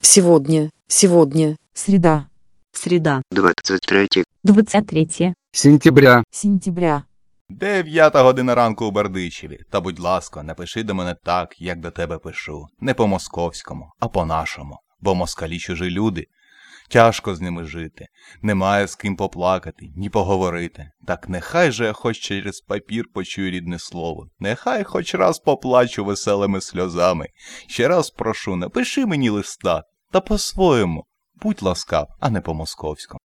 Сегодня. Среда. Среда. 23 сентября. 9 година ранку у Бердичеві. Та будь ласка, напиши до мене так, як до тебе пишу. Не по-московському, а по-нашому. Бо москалі чужі люди. Тяжко з ними жити. Немає з ким поплакати, ні поговорити. Так нехай же я хоч через папір почую рідне слово. Нехай хоч раз поплачу веселими сльозами. Ще раз прошу, напиши мені листа. Та по-своєму. Будь ласкав, а не по-московському.